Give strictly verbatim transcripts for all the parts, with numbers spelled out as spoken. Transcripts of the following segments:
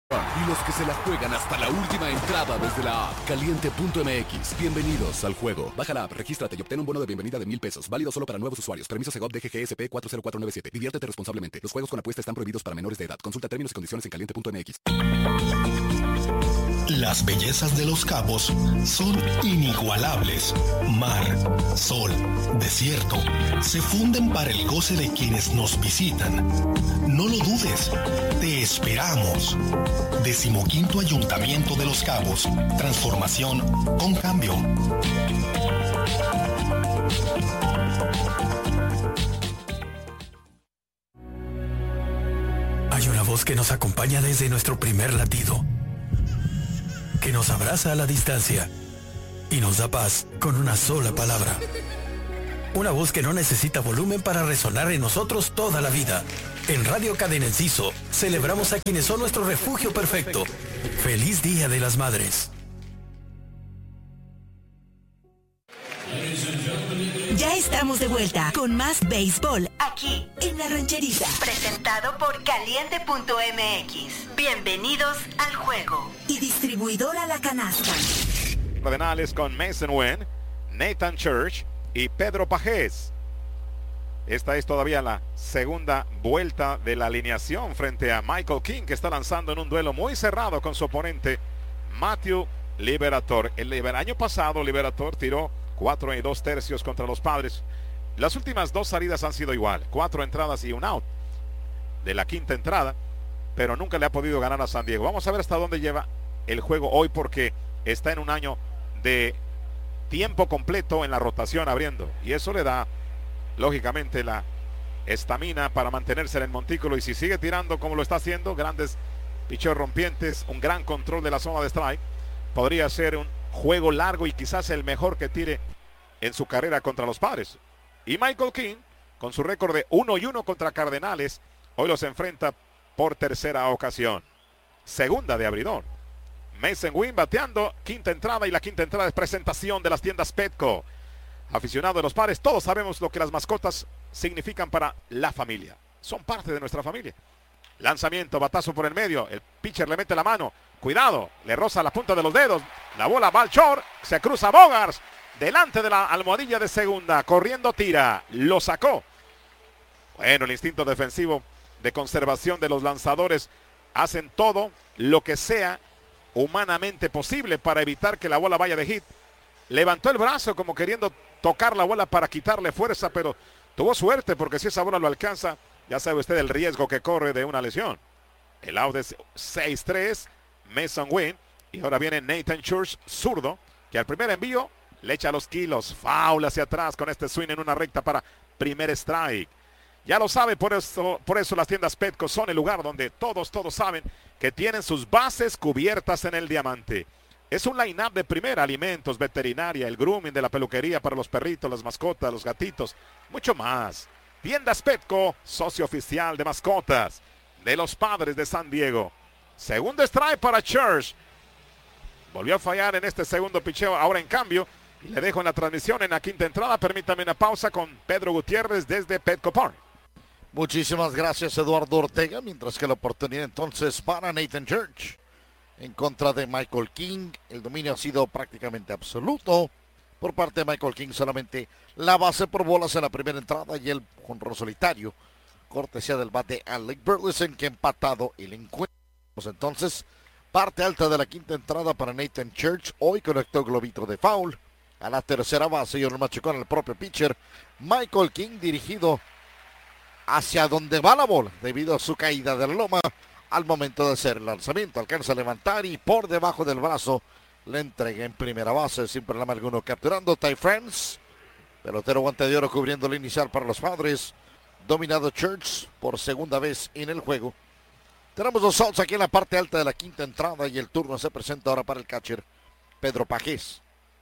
Y los que se la juegan hasta la última entrada desde la app caliente punto m x. Bienvenidos al juego. Baja la app, regístrate y obtén un bono de bienvenida de mil pesos. Válido solo para nuevos usuarios. Permiso Segov D G G S P cuatro cero cuatro nueve siete. Diviértete responsablemente. Los juegos con apuesta están prohibidos para menores de edad. Consulta términos y condiciones en caliente punto m x. Las bellezas de Los Cabos son inigualables. Mar, sol, desierto, se funden para el goce de quienes nos visitan. No lo dudes, te esperamos. Decimoquinto Ayuntamiento de Los Cabos. Transformación con cambio. Hay una voz que nos acompaña desde nuestro primer latido, que nos abraza a la distancia y nos da paz con una sola palabra. Una voz que no necesita volumen para resonar en nosotros toda la vida. En Radio Cadena Enciso celebramos a quienes son nuestro refugio perfecto. ¡Feliz Día de las Madres! Ya estamos de vuelta con más béisbol aquí en La Rancherita. Presentado por caliente punto m x. Bienvenidos al juego. Y distribuidora La Canasta. Cardenales con Mason Wynn, Nathan Church y Pedro Pajés. Esta es todavía la segunda vuelta de la alineación frente a Michael King, que está lanzando en un duelo muy cerrado con su oponente Matthew Liberatore. El, el año pasado Liberatore tiró cuatro y dos tercios contra los Padres. Las últimas dos salidas han sido igual, cuatro entradas y un out de la quinta entrada, pero nunca le ha podido ganar a San Diego. Vamos a ver hasta dónde lleva el juego hoy, porque está en un año de tiempo completo en la rotación abriendo, y eso le da lógicamente la estamina para mantenerse en el montículo. Y si sigue tirando como lo está haciendo, grandes picheos rompientes, un gran control de la zona de strike, podría ser un juego largo y quizás el mejor que tire en su carrera contra los Padres. Y Michael King, con su récord de uno y uno contra Cardenales, hoy los enfrenta por tercera ocasión. Segunda de abridor. Mason Wynn bateando, quinta entrada, y la quinta entrada es presentación de las tiendas Petco. Aficionado de los Padres, todos sabemos lo que las mascotas significan para la familia. Son parte de nuestra familia. Lanzamiento, batazo por el medio, el pitcher le mete la mano, cuidado, le roza la punta de los dedos, la bola va al short, se cruza Bogaerts, delante de la almohadilla de segunda, corriendo tira, lo sacó. Bueno, el instinto defensivo de conservación de los lanzadores hacen todo lo que sea humanamente posible para evitar que la bola vaya de hit. Levantó el brazo como queriendo tocar la bola para quitarle fuerza, pero tuvo suerte, porque si esa bola lo alcanza, ya sabe usted el riesgo que corre de una lesión. El out es seis tres, Mason Wynn, y ahora viene Nathan Church, zurdo, que al primer envío le echa los kilos, foul hacia atrás con este swing en una recta para primer strike. Ya lo sabe, por eso, por eso las tiendas Petco son el lugar donde todos, todos saben que tienen sus bases cubiertas en el diamante. Es un line-up de primera: alimentos, veterinaria, el grooming de la peluquería para los perritos, las mascotas, los gatitos, mucho más. Tiendas Petco, socio oficial de mascotas de los Padres de San Diego. Segundo strike para Church. Volvió a fallar en este segundo picheo, ahora en cambio, y le dejo en la transmisión en la quinta entrada. Permítame una pausa con Pedro Gutiérrez desde Petco Park. Muchísimas gracias, Eduardo Ortega, mientras que la oportunidad entonces para Nathan Church en contra de Michael King. El dominio ha sido prácticamente absoluto por parte de Michael King, solamente la base por bolas en la primera entrada y el jonrón solitario, cortesía del bate Alec Burleson, que ha empatado el encuentro. Entonces, parte alta de la quinta entrada para Nathan Church. Hoy conectó globito de foul a la tercera base y el machucó en el propio pitcher Michael King, dirigido hacia donde va la bola debido a su caída de la loma al momento de hacer el lanzamiento. Alcanza a levantar y por debajo del brazo le entrega en primera base sin problema alguno, capturando Ty France. Pelotero guante de oro cubriendo el inicial para los Padres. Dominado Church por segunda vez en el juego. Tenemos dos outs aquí en la parte alta de la quinta entrada y el turno se presenta ahora para el catcher Pedro Pajés.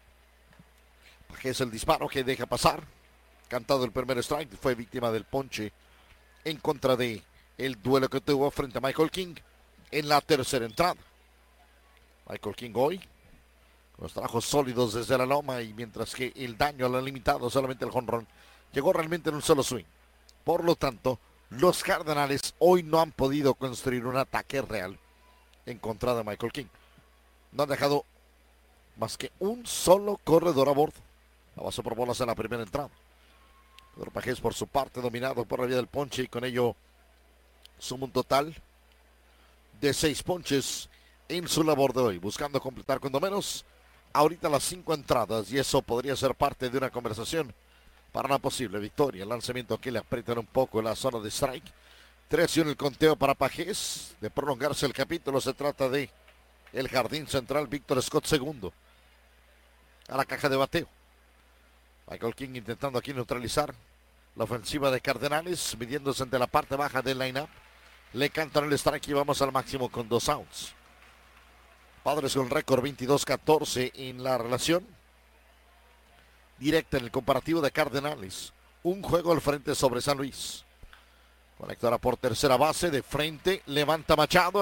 Pajés, el disparo que deja pasar. Cantado el primer strike, fue víctima del ponche en contra de el duelo que tuvo frente a Michael King en la tercera entrada. Michael King hoy con los trabajos sólidos desde la loma, y mientras que el daño lo ha limitado solamente el jonrón, llegó realmente en un solo swing. Por lo tanto, los Cardenales hoy no han podido construir un ataque real en contra de Michael King. No han dejado más que un solo corredor a bordo. La base por bolas en la primera entrada. Pedro Pajés por su parte dominado por la vía del ponche y con ello suma un total de seis ponches en su labor de hoy, buscando completar cuando menos ahorita las cinco entradas, y eso podría ser parte de una conversación para una posible victoria. El lanzamiento que le aprietan un poco en la zona de strike. tres y uno el conteo para Pajés. De prolongarse el capítulo, se trata de el jardín central Víctor Scott segundo a la caja de bateo. Michael King intentando aquí neutralizar la ofensiva de Cardenales, midiéndose ante la parte baja del line-up. Le cantan el strike y vamos al máximo con dos outs. Padres con récord veintidós catorce en la relación directa en el comparativo de Cardenales. Un juego al frente sobre San Luis. Conectará por tercera base, de frente, levanta Machado.